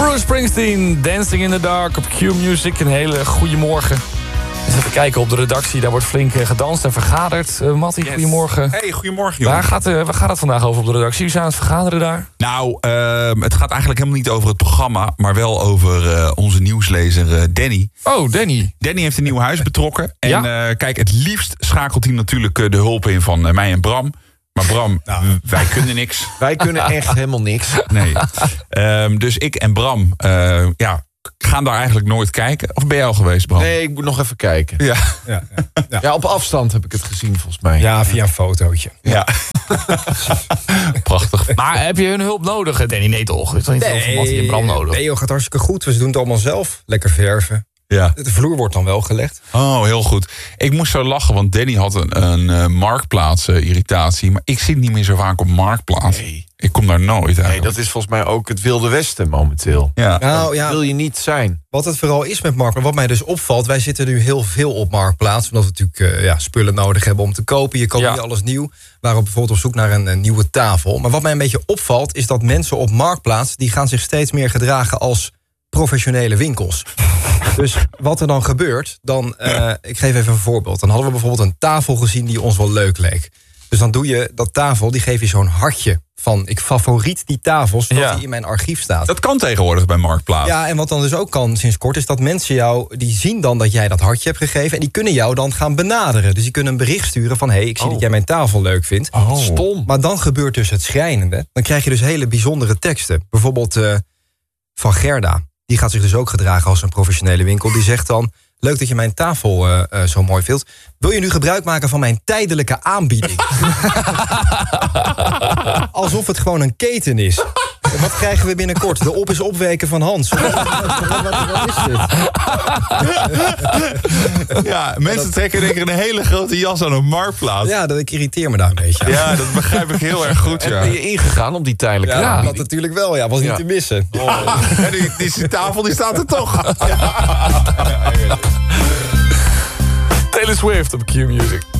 Bruce Springsteen, Dancing in the Dark op Q-Music. Een hele goede morgen. Eens even kijken op de redactie. Daar wordt flink gedanst en vergaderd. Mattie, goedemorgen. Hey, goedemorgen, jongen. Waar gaat het vandaag over op de redactie? Wie zijn aan het vergaderen daar? Nou, het gaat eigenlijk helemaal niet over het programma, maar wel over onze nieuwslezer Danny. Oh, Danny. Danny heeft een nieuw huis betrokken. En Ja? kijk, het liefst schakelt hij natuurlijk de hulp in van mij en Bram. Maar Bram, wij kunnen niks. Wij kunnen echt helemaal niks. Nee. Dus ik en Bram gaan daar eigenlijk nooit kijken. Of ben jij al geweest, Bram? Nee, ik moet nog even kijken. Ja. Ja, op afstand heb ik het gezien, volgens mij. Ja, via een fotootje. Ja. Prachtig. Maar heb je hun hulp nodig, Danny? Nee toch? Het is toch niet over Mattie en Bram nodig? Nee joh, gaat hartstikke goed. We doen het allemaal zelf. Lekker verven. Ja. De vloer wordt dan wel gelegd. Oh, heel goed. Ik moest zo lachen, want Danny had een marktplaats-irritatie. Maar ik zit niet meer zo vaak op marktplaats. Nee. Ik kom daar nooit Nee, eigenlijk. dat is volgens mij ook het Wilde Westen momenteel. Ja. Nou ja, Wil je niet zijn. wat het vooral is met Marktplaats, wat mij dus opvalt, wij zitten nu heel veel op Marktplaats, omdat we natuurlijk spullen nodig hebben om te kopen. Je koopt Ja. niet alles nieuw. We waren bijvoorbeeld op zoek naar een nieuwe tafel. Maar wat mij een beetje opvalt, is dat mensen op Marktplaats, die gaan zich steeds meer gedragen als professionele winkels. Dus wat er dan gebeurt, ik geef even een voorbeeld. Dan hadden we bijvoorbeeld een tafel gezien die ons wel leuk leek. Dus dan doe je dat tafel, die geef je zo'n hartje van ik favoriet die tafel, zodat Ja. die in mijn archief staat. Dat kan tegenwoordig bij Marktplaats. Ja, en wat dan dus ook kan sinds kort, is dat mensen jou, die zien dan dat jij dat hartje hebt gegeven en die kunnen jou dan gaan benaderen. Dus die kunnen een bericht sturen van ik zie dat jij mijn tafel leuk vindt. Oh. Stom. Maar dan gebeurt dus het schrijnende. Dan krijg je dus hele bijzondere teksten. Bijvoorbeeld van Gerda. Die gaat zich dus ook gedragen als een professionele winkel. Die zegt dan, leuk dat je mijn tafel zo mooi vindt. Wil je nu gebruik maken van mijn tijdelijke aanbieding? Alsof het gewoon een keten is. En wat krijgen we binnenkort? De op is opweken van Hans. Wat is dit? Ja, mensen trekken denk ik een hele grote jas aan op Marktplaats. Ja, ik irriteer me daar een beetje aan. Ja, dat begrijp ik heel erg goed. En Ja. ben je ingegaan op die tijdelijke Ja, aanbieding? dat natuurlijk wel. Ja, was niet Ja. te missen. Ja, die tafel die staat er toch. Taylor Swift op Q-Music.